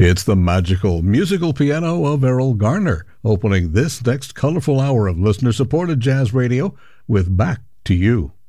It's the magical musical piano of Errol Garner, opening this next colorful hour of listener-supported jazz radio with Back to You.